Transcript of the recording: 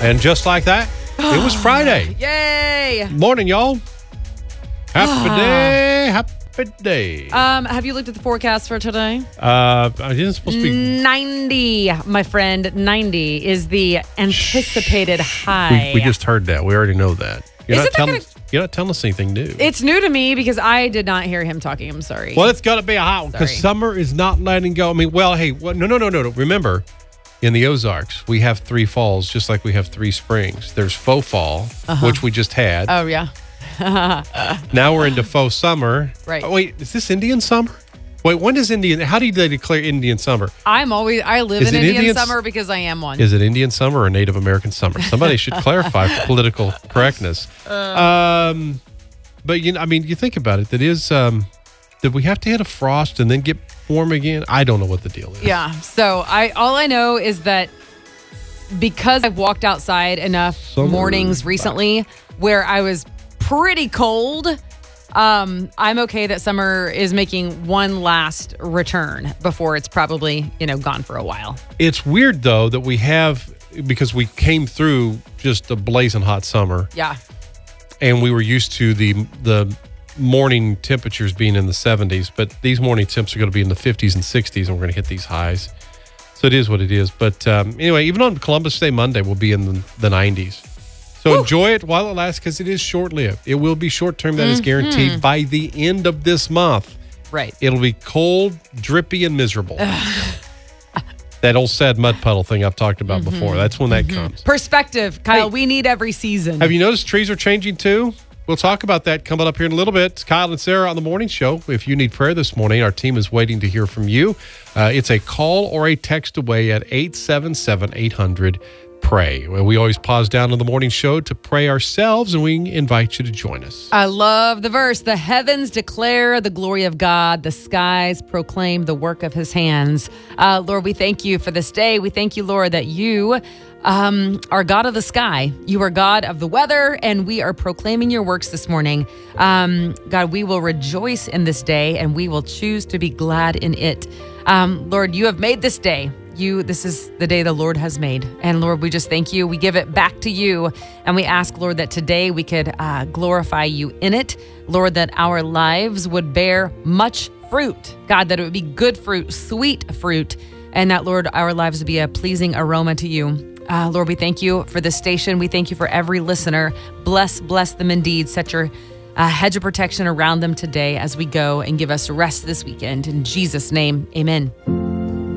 And just like that, it was Friday. Yay! Morning, y'all. Happy day. Happy day. Have you looked at the forecast for today? I didn't supposed to be. 90, my friend. 90 is the anticipated high. We just heard that. We already know that. You're not telling us anything new. It's new to me because I did not hear him talking. I'm sorry. Well, it's got to be a hot one because summer is not letting go. I mean, no. Remember, in the Ozarks, we have 3 falls, just like we have 3 springs. There's faux fall, which we just had. Oh, yeah. Now we're into faux summer. Right. Oh, wait, is this Indian summer? Wait, how do they declare Indian summer? I live in Indian summer because I am one. Is it Indian summer or Native American summer? Somebody should clarify for political correctness. But you think about it. That is, did we have to hit a frost and then get warm again? I don't know what the deal is. Yeah. So all I know is that because I've walked outside enough mornings recently where I was pretty cold. I'm okay that summer is making one last return before it's probably, gone for a while. It's weird, though, that we have, because we came through just a blazing hot summer. Yeah. And we were used to the morning temperatures being in the 70s, but these morning temps are going to be in the 50s and 60s, and we're going to hit these highs. So it is what it is. But anyway, even on Columbus Day Monday, we'll be in the 90s. So enjoy it while it lasts because it is short-lived. It will be short-term. That is guaranteed by the end of this month. Right. It'll be cold, drippy, and miserable. That old sad mud puddle thing I've talked about before. That's when that comes. Perspective, Kyle. We need every season. Have you noticed trees are changing too? We'll talk about that coming up here in a little bit. It's Kyle and Sarah on the morning show. If you need prayer this morning, our team is waiting to hear from you. It's a call or a text away at 877-800-PRAY. We always pause down on the morning show to pray ourselves, and we invite you to join us. I love the verse. The heavens declare the glory of God. The skies proclaim the work of his hands. Lord, we thank you for this day. We thank you, Lord, that you are God of the sky. You are God of the weather, and we are proclaiming your works this morning. God, we will rejoice in this day, and we will choose to be glad in it. Lord, you have made this day. This is the day the Lord has made. And Lord, we just thank you. We give it back to you. And we ask, Lord, that today we could glorify you in it. Lord, that our lives would bear much fruit. God, that it would be good fruit, sweet fruit. And that, Lord, our lives would be a pleasing aroma to you. Lord, we thank you for this station. We thank you for every listener. Bless them indeed. Set your hedge of protection around them today as we go and give us rest this weekend. In Jesus' name, amen.